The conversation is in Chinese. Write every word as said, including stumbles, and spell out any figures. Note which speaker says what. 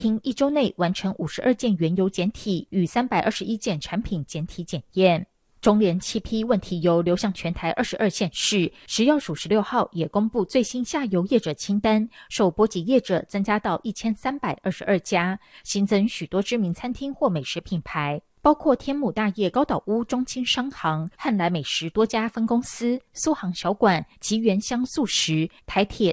Speaker 1: 厅一周内完成五十二件原油检体与三百二十一件产品检体检验。中联七批问题油流向全台二十二县市，食药署十六号也公布最新下游业者清单，受波及业者增加到一千三百二十二家，新增许多知名餐厅或美食品牌，包括天母大业高岛屋中青商行、汉来美食多家分公司、苏杭小馆、吉源香素食、台铁